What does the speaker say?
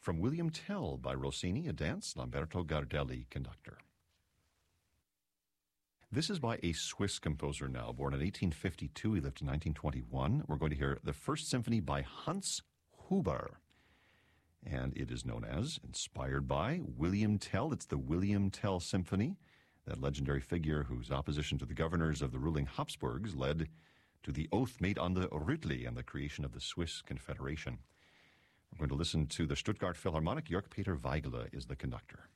From William Tell by Rossini, a dance, Lamberto Gardelli, conductor. This is by a Swiss composer now, born in 1852. He lived in 1921. We're going to hear the First Symphony by Hans Huber. And it is known as, inspired by, William Tell. It's the William Tell Symphony, that legendary figure whose opposition to the governors of the ruling Habsburgs led to the oath made on the Rütli and the creation of the Swiss Confederation. We're going to listen to the Stuttgart Philharmonic. Jörg Peter Weigele is the conductor.